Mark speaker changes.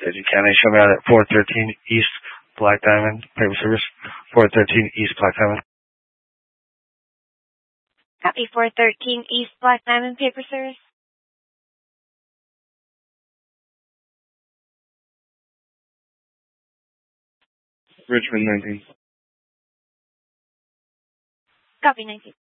Speaker 1: As you can, they show me out at 413 East Black Diamond Paper Service. 413 East Black Diamond.
Speaker 2: Copy 413 East Black Diamond Paper Service.
Speaker 3: Richmond 19.
Speaker 2: Copy 19.